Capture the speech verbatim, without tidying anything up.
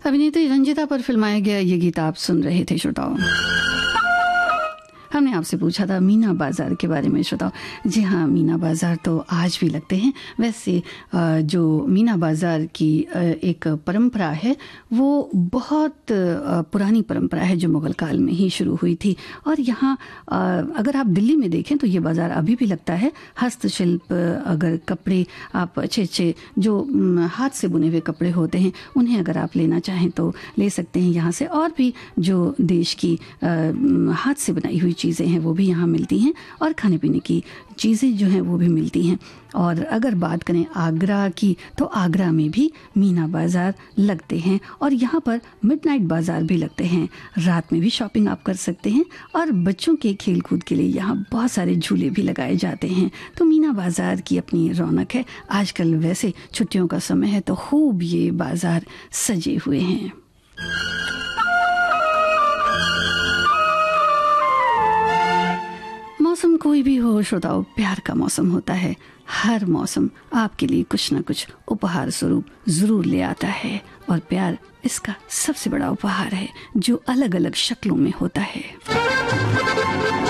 अभिनेत्री रंजिता पर फिल्माया गया ये गीत आप सुन रहे थे श्रोताओं। हमने आपसे पूछा था मीना बाज़ार के बारे में श्रोताओं। जी हाँ, मीना बाज़ार तो आज भी लगते हैं। वैसे जो मीना बाज़ार की एक परंपरा है वो बहुत पुरानी परंपरा है जो मुग़ल काल में ही शुरू हुई थी। और यहाँ अगर आप दिल्ली में देखें तो ये बाज़ार अभी भी लगता है। हस्तशिल्प, अगर कपड़े आप अच्छे अच्छे जो हाथ से बुने हुए कपड़े होते हैं उन्हें अगर आप लेना चाहें तो ले सकते हैं यहाँ से। और भी जो देश की हाथ से बनाई हुई चीज़ें हैं वो भी यहाँ मिलती हैं और खाने पीने की चीज़ें जो हैं वो भी मिलती हैं। और अगर बात करें आगरा की तो आगरा में भी मीना बाज़ार लगते हैं और यहाँ पर मिडनाइट बाज़ार भी लगते हैं। रात में भी शॉपिंग आप कर सकते हैं और बच्चों के खेल कूद के लिए यहाँ बहुत सारे झूले भी लगाए जाते हैं। तो मीना बाज़ार की अपनी रौनक है। आजकल वैसे छुट्टियों का समय है तो खूब ये बाज़ार सजे हुए हैं। मौसम कोई भी हो श्रोताओं, प्यार का मौसम होता है। हर मौसम आपके लिए कुछ ना कुछ उपहार स्वरूप जरूर ले आता है और प्यार इसका सबसे बड़ा उपहार है जो अलग अलग शक्लों में होता है।